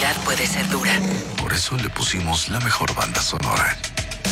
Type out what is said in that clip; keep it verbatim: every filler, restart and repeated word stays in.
realidad puede ser dura. Por eso le pusimos la mejor banda sonora.